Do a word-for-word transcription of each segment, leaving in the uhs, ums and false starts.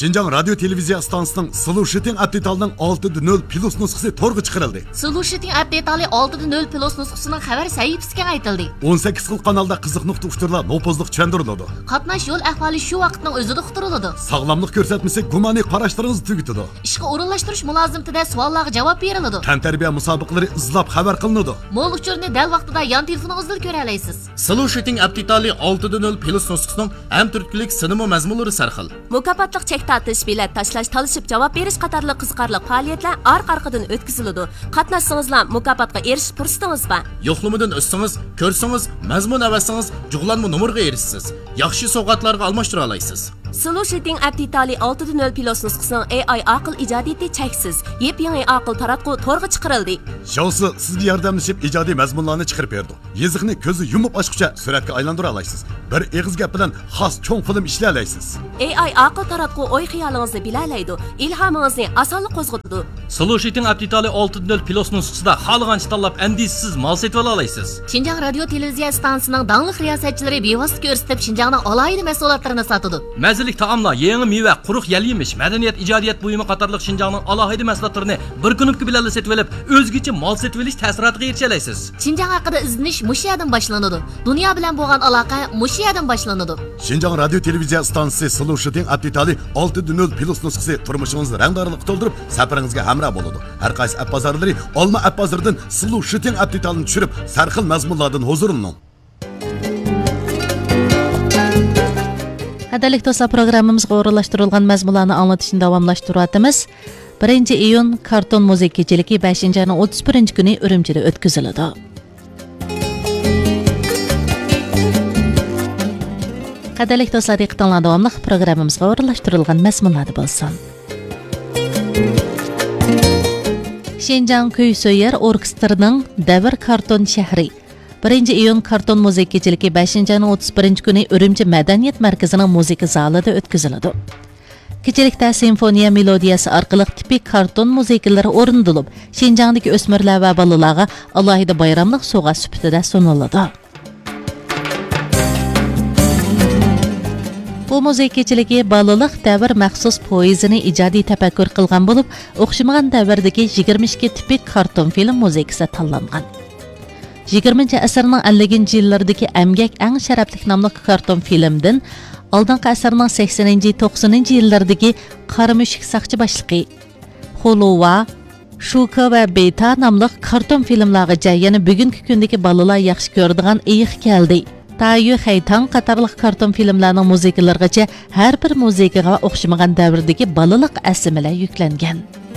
Шинжаң радио телевизия станциясының Solution Update-ның olti nokta nol plus nusxasi to'rga chiqarildi. Solution Update olti nokta nol plus nusxasining xabar sahifasiga aytildi. o'n sakkiz xil kanalda qiziq nuqta uchturlar nopozliq tushuntiriladi. Qatnash yo'l ahvoli shu vaqtning o'zida uqtiriladi. Sog'lomlik ko'rsatmasi gumoniy qarashlaringizni tugitadi. Ishga o'rinlashtirish mulozimtida savollarga javob beriladi. Tantarbiya musobaqalari izlab xabar qilinadi. Mo'l uchurni dal vaqtida yon telefoningizda ko'ra olasiz. Solution Update olti nokta nol plus nusxasining ham turklik sinema mazmunlari sarxil. Mukofotliq chek tortish, bilet tashlash, talishib javob berish qatorli qiziqarli faoliyatlar orqa-orqadan o'tkaziladi. Qatnashsangizlar mukofotga erishish fursatingiz bor. Yo'qlamadan o'tsangiz, ko'rsangiz, mazmun avasangiz, jug'lanma nomerga erishsiz. Yaxshi sovg'atlarga almashtira olasiz. Solution Update olti nokta nol plus nusxasining A I aql ijodiyati cheksiz. Yep-yangi aql taratqu to'rga chiqarildi. Shosi sizga yordamlashib ijodiy mazmunlarni chiqarib berdi. Yeziqni ko'zi yumib ochguncha suratga aylantira olasiz. Bir eg'iz gap bilan xos cho'ng film ishlay olasiz. A I aql taratqu o'y xiyolingizni bilalaydi, ilhomingizni osonlik qo'zg'atadi. Solution Update olti nokta nol plus nusxasida xohlagancha tanlab andisiz mal setib olasiz. Шинжаң radio televiziya stansiyasining dangli riyosatchilari bevosita ko'rsatib Шинжаңning alohida mahsulotlarini sotadi. Mazalik taomlar, yangi meva, quruq yal yemish, madaniyat, ijodiyat buyumi qatorliq Шинжаңning alohida mahsulotlarini bir kunlik bilan setib olib, o'zgacha mal setib olish ta'siriga erisha olasiz. Шинжаң haqida izlanish mush yerdan boshlanadi. Dunyo bilan bo'lgan aloqa mush yerdan boshlanadi. Шинжаң radio televiziya stansiyasi Solution Update olti nokta nol plus nusxasi turmushingizni rangdorlik to'ldirib, safaringizga hamroh bo'ladi. Har qaysi app bozorlari Olma app bozoridan Solution Update-ni tushirib, sarxil mazmunlardan huzurining. Adalik do'stlar, programmamizga o'rinlashtirilgan mazmunlarni anlatishni davomlashtiryapmiz. birinchi iyun karton musiqa kechaligi beshinchi oyning o'ttiz birinchi kuni Urumchida o'tkaziladi. Qadrli do'stlar, diqqatinglar davomli programmamizga o'rinlashtirilgan mazmunlar bo'lsin. Шинжаң Kuy Söyер orkestrining Davr karton shahri birinchi iyun karton musiqa kechaligi beshinchi oyning o'ttiz birinchi kuni Urumchi madaniyat markazining musiqa zalida o'tkaziladi. Kechalikda simfoniya melodiyasi orqali tipik karton musiqalari o'rnatilib, Шинжаңdagi o'smirlar va bolalarga alohida bayramlik sovg'a sifatida suniladi. Bu musiqa kechaligi balaliq davr maxsus poeziyani ijodiy tafakkur qilgan bo'lib, o'xshamagan davrdagi yigirma ikki tipik karton film musiqasi tanlangan. yigirmanchi asrning ellinchi yillardagi Amgak eng sharafli nomli karton filmdan oldingi asrning saksoninchi to'qsoninchi yillardagi Qaramushik saqchi boshliqi, Xolova, Shuka va Beta nomli karton filmlargacha yana bugungi kundagi bolalar yaxshi ko'radigan iyiq keldi. Tayu Xaytang qatorliq karton filmlarning musiqalarigacha har bir musiqaga o'xshamagan davrdagi balaliq asmalar yuklangan.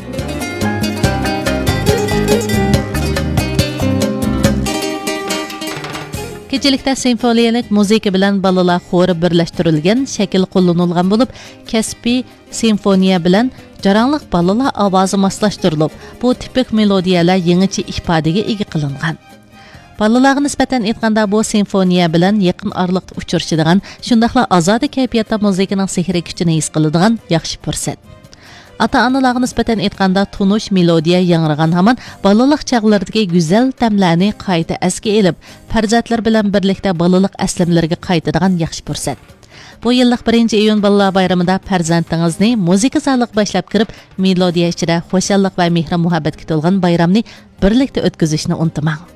Kechalikda simfoniyalik musiqa bilan balalar xori birlashtirilgan shakl qo'llanilgan bo'lib, kasbiy simfoniya bilan jaranglik balalar ovozi moslashtirilib, bu tipik melodiyalar yangicha ifodaga ega qilingan. Balalarga nisbatan aytganda bu simfoniya bilan yaqin oraliqda uchrashadigan, shundaqla ozoda kayfiyatda musiqining sehriy kuchini his qiladigan yaxshi fursat. Ata-onalarga nisbatan aytganda tunish melodiya yangragan hamon balaliq chaqlardagi go'zal tamlarni qayta asga elib, farzandlar bilan birlikda balaliq aslamlarga qaytadigan yaxshi fursat. Bu yillik birinchi iyun bolalar bayramida farzandingizni musiqa zaliga boshlab kirib, melodiya ichida xushallik va mehr muhabbatga to'lgan bayramni birlikda o'tkazishni unutmang.